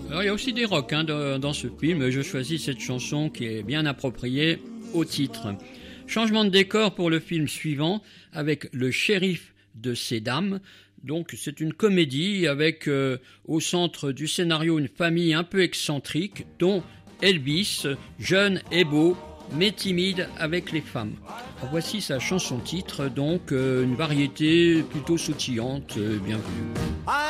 Alors il y a aussi des rocs dans ce film. Je choisis cette chanson qui est bien appropriée au titre. Changement de décor pour le film suivant avec le shérif de ces dames. Donc c'est une comédie avec au centre du scénario une famille un peu excentrique dont Elvis, jeune et beau, mais timide avec les femmes. Alors, voici sa chanson titre, donc une variété plutôt sautillante, bien vue.